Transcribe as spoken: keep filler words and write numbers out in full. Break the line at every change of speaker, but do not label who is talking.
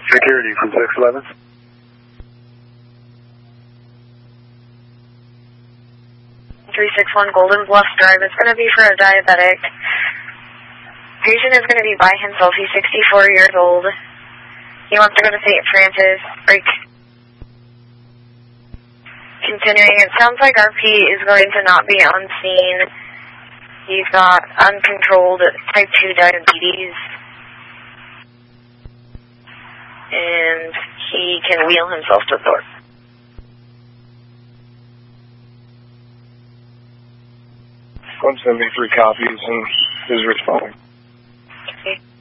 Security from six eleven.
three six one Golden Bluff Drive. It's going to be for a diabetic. Patient is going to be by himself. He's sixty-four years old. He wants to go to Saint Francis. Break. Continuing, it sounds like R P is going to not be on scene. He's got uncontrolled type two diabetes. And he can wheel himself to Thorpe.
One send me three copies and is responding.
Okay.